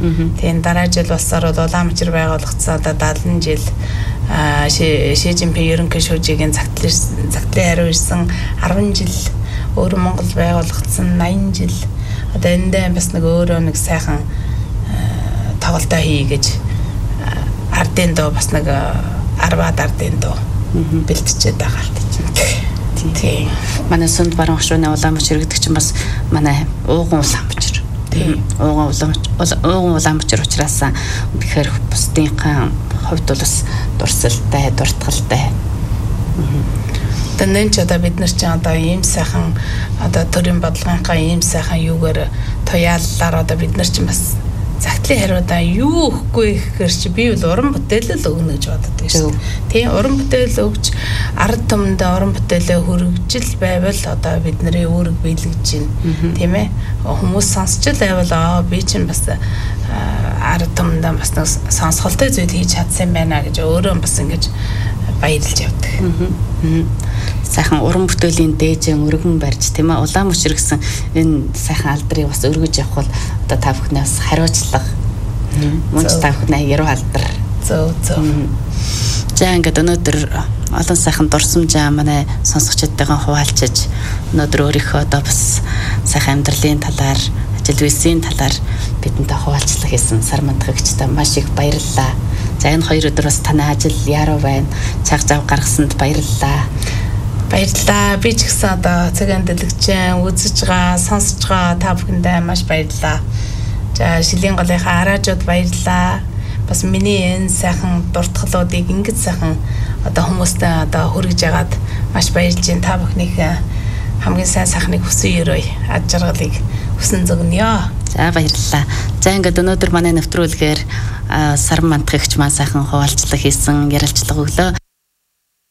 Тийм дараа жил улсаар бол Улаанбаатар байгуулагдсан одоо 70 жил Ши Жинпин ерөнхий шүүжигийн загтлын хариу ирсэн 10 жил өөр Монгол байгуулагдсан 80 жил одоо эндээ бас нэг өөрөө нэг сайхан тоглолтоо хий гэж ардын доо бас нэг 10-аад ардын доо бэлтжээд байгаа л тийм. Манай Сүнд баруун хашууны Улаанбаатар гэдэг чинь бас манай ууган Улаанбаатар. Тийм. Ууган Улаанбаатар учраас тэгэхээр бусдынхаа хувьд бол бас дурсалтай, дуртгалтай. Тэнэн ч одоо бид нар ч одоо ийм сайхан одоо төрийн бодлогынхаа ийм сайхан юугаар туяаллаар одоо бид нар ч бас загтлын хариудаа юу өгөхгүй гэхээр чи би бол уран бүтээлэл өгнө гэж боддог шүү дээ. Тийм уран бүтээл өгч ард түмэндээ уран бүтээлээ хөргөжл байвал одоо бидний үүрэг биелгэж байна. Тийм ээ. Хүмүүс сонсч байвал би чинь бас ард түмэндээ бас нэг сонсголтой зүйл хийж чадсан байна гэж өөрөө бас ингэж баярлж явдаг. Сайхан уран бүтээлийн дээжэн өргөн барьж тийм ээ Улаанбаатар гэсэн энэ сайхан алдрыг бас өргөж явах бол одоо та бүхнээс хариуцлага мөн ч та бүхнээ яруу алдар зөв. За ингээд өнөөдөр олон сайхан дурсамжаа манай сонсогчдтойгоо хуваалцаж өнөөдөр өөрийнхөө одоо бас сайхан амьдралын талаар ажил үйлсийн талаар бидэнтэй хуваалцлага хийсэн сар мандагчтай маш их баярлалаа. За энэ 2 өдөр бас таны ажил яруу байна. Цаг зав гаргасанд баярлалаа. Баярлалаа. Би ч гэсэн одоо цагаан дэлгэжэн үзэж байгаа, сонсож байгаа та бүхэндээ маш баярлалаа. За шилийн голынхаа араажууд баярлалаа. Бас миний энэ сайхан дуртгалуудыг ингэж сайхан одоо хүмүүстээ одоо хүргэж яагаад маш баярлж байна. Та бүхнийг хамгийн сайн сайхныг хүсэн өрөө ад жаргалыг хүсэн зөгнөё. За баярлалаа. За ингээд өнөөдөр манай нэвтрүүлгээр сар мандагч маань сайхан хуваалцлага хийсэн, ярилцлага өглөө.